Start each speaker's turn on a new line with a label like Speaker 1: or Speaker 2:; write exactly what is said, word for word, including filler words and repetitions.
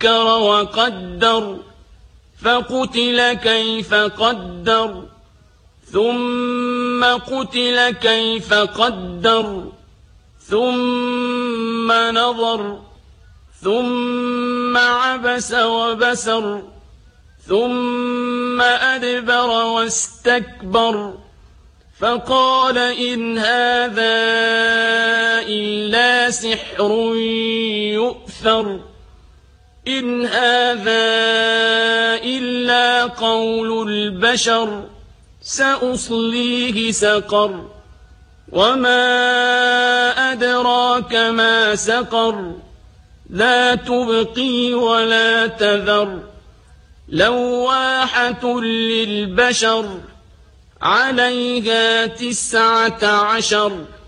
Speaker 1: فكر وقدر فقتل كيف قدر ثم قتل كيف قدر ثم نظر ثم عبس وبسر ثم أدبر واستكبر فقال إن هذا إلا سحر يؤثر إن هذا إلا قول البشر سأصليه سقر وما أدراك ما سقر لا تبقي ولا تذر لواحة للبشر عليها تسعة عشر